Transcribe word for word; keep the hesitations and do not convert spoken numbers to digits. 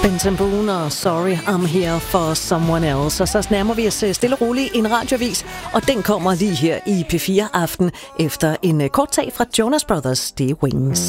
Benson Boone og Sorry I'm Here for Someone Else. Og så nærmer vi os stille og roligt en radioavis, og den kommer lige her i P fire Aften efter en kort tag fra Jonas Brothers, det er Wings.